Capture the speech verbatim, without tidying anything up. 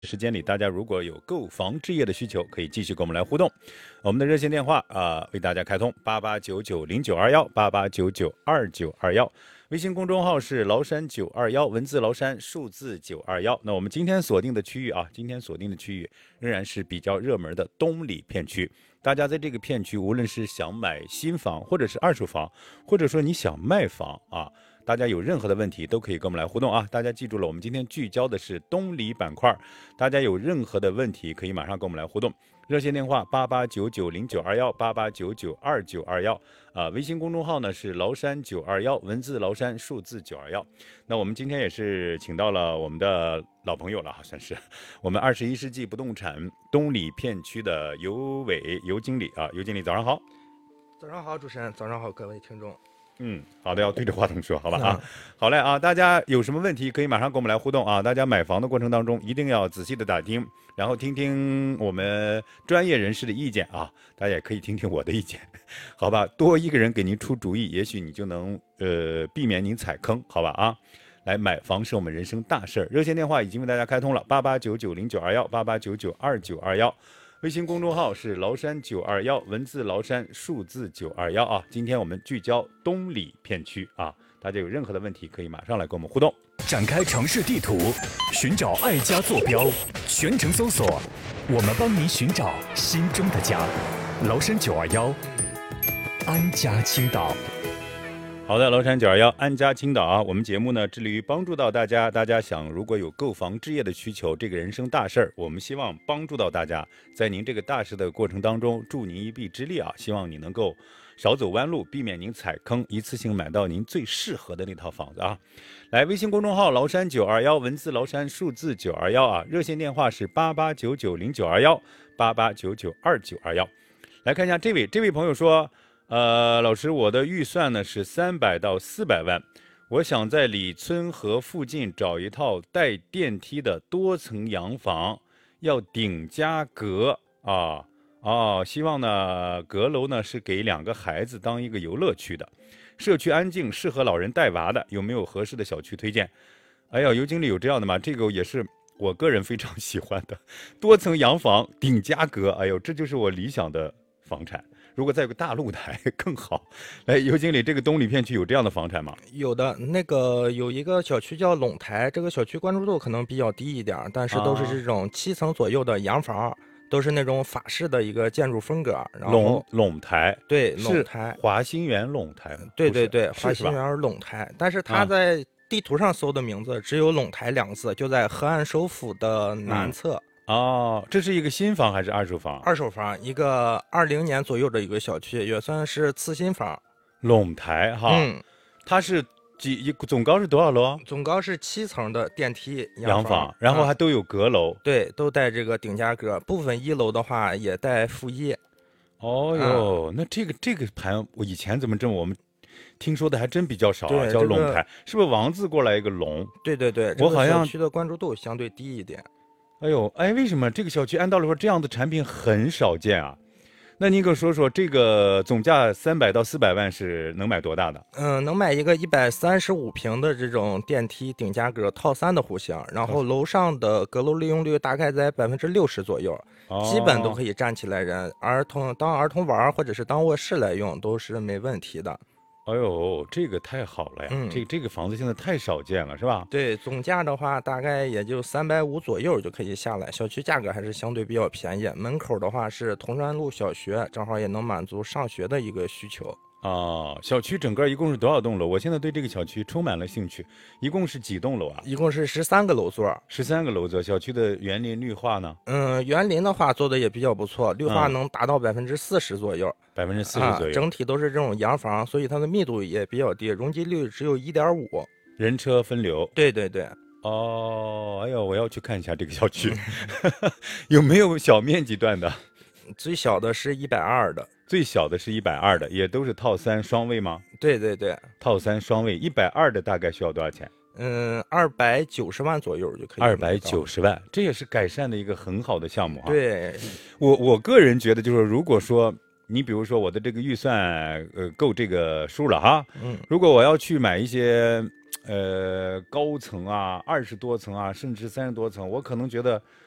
时间里，大家如果有购房置业的需求，可以继续跟我们来互动。我们的热线电话啊、呃，为大家开通八八九九零九二幺八八九九二九二幺，微信公众号是崂山九二幺，文字崂山，数字九二幺。那我们今天锁定的区域啊，今天锁定的区域仍然是比较热门的东里片区。大家在这个片区，无论是想买新房，或者是二手房，或者说你想卖房啊。大家有任何的问题都可以跟我们来互动啊！大家记住了，我们今天聚焦的是东里板块，大家有任何的问题可以马上跟我们来互动。热线电话八八九九零九二幺八八九九二九二幺啊，微信公众号呢是崂山九二幺，文字崂山，数字九二幺。那我们今天也是请到了我们的老朋友了，好像是我们二十一世纪不动产东里片区的尤伟尤经理啊，尤经理早上好。 早上好，主持人，早上好，各位听众。 嗯，好的，要对着话筒说，好吧啊，好嘞啊，大家有什么问题可以马上跟我们来互动啊！大家买房的过程当中一定要仔细的打听，然后听听我们专业人士的意见啊，大家也可以听听我的意见，好吧？多一个人给您出主意，也许你就能呃避免您踩坑，好吧啊？来，买房是我们人生大事儿，热线电话已经为大家开通了，八八九九零九二幺八八九九二九二幺。微信公众号是崂山九二幺，文字崂山，数字九二幺啊。今天我们聚焦东里片区啊，大家有任何的问题可以马上来跟我们互动。 展开城市地图，寻找爱家坐标，全程搜索，我们帮您寻找心中的家。崂山九二幺，安家青岛。 好的，崂山九二幺安家青岛啊，我们节目呢致力于帮助到大家，大家想如果有购房置业的需求，这个人生大事儿，我们希望帮助到大家，在您这个大事的过程当中，助您一臂之力啊，希望你能够少走弯路，避免您踩坑，一次性买到您最适合的那套房子啊。来，微信公众号崂山九二幺，文字崂山，数字九二幺啊，热线电话是八八九九零九二幺八八九九二九二幺。来看一下这位这位朋友说。呃，老师，我的预算呢是三百到四百万，我想在李村河附近找一套带电梯的多层洋房，要顶加阁啊哦，希望呢阁楼呢是给两个孩子当一个游乐区的，社区安静，适合老人带娃的，有没有合适的小区推荐？哎呀，尤经理有这样的吗？这个也是我个人非常喜欢的，多层洋房顶加阁，哎呦，这就是我理想的房产。如果再有个大露台更好。来，尤经理，这个东里片区有这样的房产吗？ 有的，那个有一个小区叫陇台，这个小区关注度可能比较低一点，但是都是这种七层左右的洋房，啊、都是那种法式的一个建筑风格。然后陇台， 对，陇台， 华新园陇台， 对对对，华新园陇台，但是它在地图上搜的名字只有陇台两个字，就在河岸首府的南侧。嗯哦，这是一个新房还是二手房？ 二手房，一个二零年左右的一个小区，也算是次新房。 陇台哈， 嗯， 它是几总高是多少楼？ 总高是七层的电梯洋房，房然后还都有阁楼、 嗯，对，都带这个顶加阁。部分一楼的话也带副业。 哦哟，嗯、那这个这个盘我以前怎么这么我们听说的还真比较少啊？叫陇台，是不是王字过来一个陇？ 对对对， 我好像小区的关注度相对低一点。 哎呦，哎，为什么这个小区按道理说这样的产品很少见啊？那您给我说说，这个总价三百到四百万是能买多大的？ 嗯，能买一个一百三十五平的这种电梯顶加阁套三的户型，然后楼上的阁楼利用率大概在百分之六十左右，哦、基本都可以站起来人，儿童当儿童玩或者是当卧室来用都是没问题的。 哎呦，这个太好了呀！嗯、这这个房子现在太少见了，是吧？ 对，总价的话大概也就三百五左右就可以下来，小区价格还是相对比较便宜。门口的话是同山路小学，正好也能满足上学的一个需求。 啊，小区整个一共是多少栋楼？我现在对这个小区充满了兴趣。一共是几栋楼啊？ 一共是十三个楼座。 十三个楼座，小区的园林绿化呢？ 嗯，园林的话做的也比较不错，绿化能达到百分之四十左右。 百分之四十左右、啊， 整体都是这种洋房，所以它的密度也比较低，容积率只有一点五， 人车分流。 对对对。 哦，哎呦，我要去看一下这个小区，有没有小面积段的？ 最小的是一百二的。 最小的是一百二的，也都是套三双位吗？ 对对对， 套三双位，一百二的大概需要多少钱？ 嗯，二百九十万左右就可以。 二百九十万，这也是改善的一个很好的项目啊。 对， 我我个人觉得，就是如果说你比如说我的这个预算呃够这个数了哈，嗯，如果我要去买一些呃高层啊、二十多层啊，甚至三十多层，我可能觉得